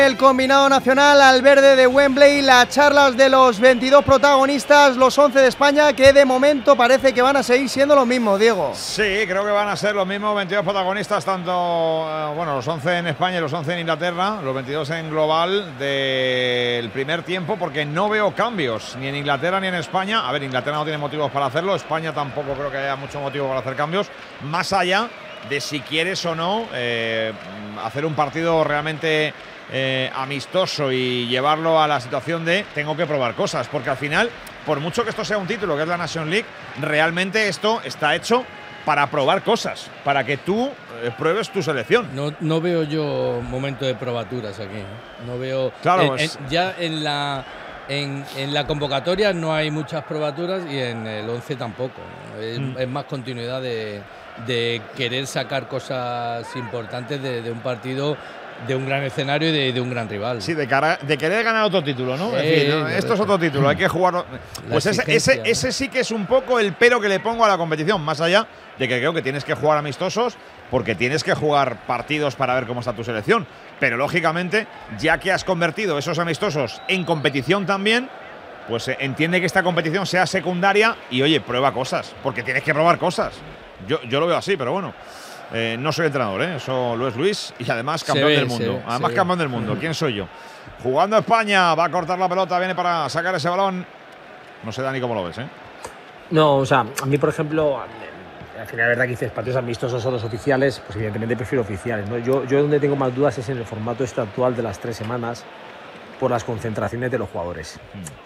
El combinado nacional al verde de Wembley, las charlas de los 22 protagonistas, los 11 de España, que de momento parece que van a seguir siendo los mismos, Diego. Sí, creo que van a ser los mismos 22 protagonistas, tanto los 11 en España y los 11 en Inglaterra, los 22 en global del primer tiempo, porque no veo cambios ni en Inglaterra ni en España. A ver, Inglaterra no tiene motivos para hacerlo, España tampoco creo que haya mucho motivo para hacer cambios, más allá de si quieres o no hacer un partido realmente amistoso y llevarlo a la situación de tengo que probar cosas, porque al final, por mucho que esto sea un título que es la Nations League, realmente esto está hecho para probar cosas, para que tú pruebes tu selección. No veo yo momento de probaturas aquí. No veo. Claro, ya en la convocatoria no hay muchas probaturas y en el 11 tampoco. Es más continuidad de querer sacar cosas importantes de un partido, de un gran escenario y de un gran rival. Sí, de querer ganar otro título, ¿no? Es decir, ¿no? Esto es otro título, hay que jugarlo. Pues ese sí que es un poco el pero que le pongo a la competición, más allá de que creo que tienes que jugar amistosos, porque tienes que jugar partidos para ver cómo está tu selección. Pero lógicamente, ya que has convertido esos amistosos en competición también, pues entiende que esta competición sea secundaria y, oye, prueba cosas, porque tienes que probar cosas. Yo lo veo así, pero bueno. No soy entrenador, eso lo es Luis, y además campeón del mundo. Además campeón del mundo. ¿Quién soy yo? Jugando España, va a cortar la pelota, viene para sacar ese balón. No sé, Dani, cómo lo ves, No, o sea, a mí, por ejemplo, al final, la verdad que dices partidos amistosos o los oficiales, pues evidentemente prefiero oficiales, ¿no? Yo donde tengo más dudas es en el formato actual de las 3 semanas por las concentraciones de los jugadores.